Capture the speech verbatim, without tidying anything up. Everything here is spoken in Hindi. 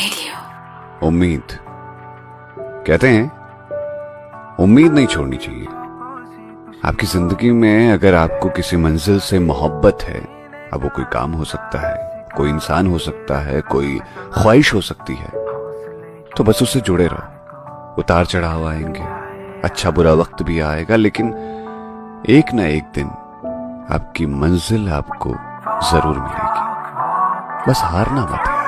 रेडियो। उम्मीद, कहते हैं उम्मीद नहीं छोड़नी चाहिए। आपकी जिंदगी में अगर आपको किसी मंजिल से मोहब्बत है, अब वो कोई काम हो सकता है, कोई इंसान हो सकता है, कोई ख्वाहिश हो सकती है, तो बस उससे जुड़े रहो। उतार चढ़ाव आएंगे, अच्छा बुरा वक्त भी आएगा, लेकिन एक ना एक दिन आपकी मंजिल आपको जरूर मिलेगी। बस हारना मत है।